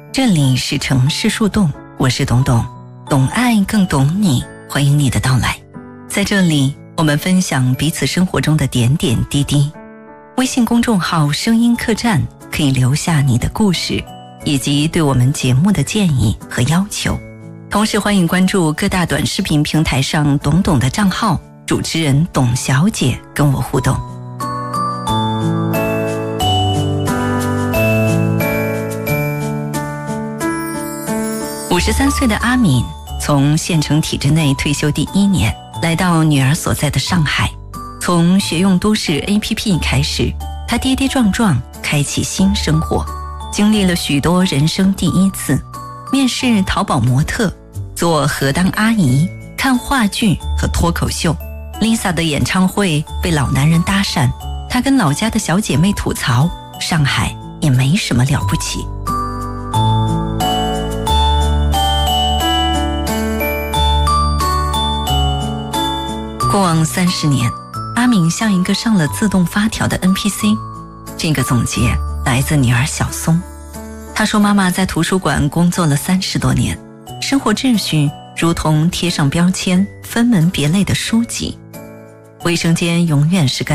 这里是城市树洞，我是董董，懂爱更懂你，欢迎你的到来。在这里，我们分享彼此生活中的点点滴滴。微信公众号声音客栈可以留下你的故事，以及对我们节目的建议和要求。同时欢迎关注各大短视频平台上董董的账号，主持人董小姐跟我互动。53岁的阿敏从县城体制内退休第1年，来到女儿所在的上海。从学用都市 APP 开始，她跌跌撞撞开启新生活，经历了许多人生第一次，面试淘宝模特，做河当阿姨，看话剧和脱口秀。 Lisa 的演唱会被老男人搭讪，她跟老家的小姐妹吐槽，上海也没什么了不起。过往30年，阿敏像一个上了自动发条的 NPC。 这个总结来自女儿小松。她说，妈妈在图书馆工作了30多年，生活秩序如同贴上标签分门别类的书籍，卫生间永远是干